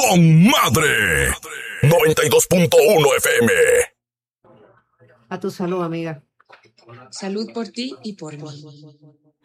con madre. 92.1 FM. A tu salud, amiga. Salud por ti y por mí.